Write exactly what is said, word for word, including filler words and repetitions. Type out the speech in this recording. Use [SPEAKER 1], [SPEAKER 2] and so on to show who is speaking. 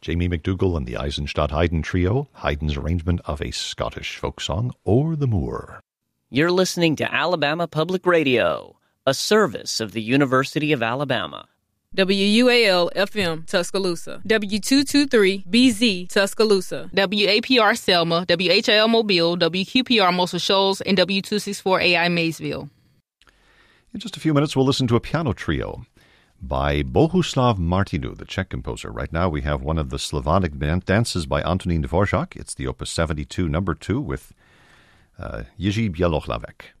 [SPEAKER 1] Jamie McDougall and the Eisenstadt Haydn Trio, Haydn's arrangement of a Scottish folk song, O'er the Moor.
[SPEAKER 2] You're listening to Alabama Public Radio, a service of the University of Alabama.
[SPEAKER 3] W U A L F M Tuscaloosa, W two twenty-three B Z Tuscaloosa,
[SPEAKER 4] W A P R Selma, W H I L Mobile, W Q P R Muscle Shoals, and W two sixty-four A I Maysville.
[SPEAKER 1] In just a few minutes, we'll listen to a piano trio by Bohuslav Martinu, the Czech composer. Right now, we have one of the Slavonic dances by Antonín Dvořák. It's the Opus seventy-two, number two, with uh, Jiří Bělohlavek.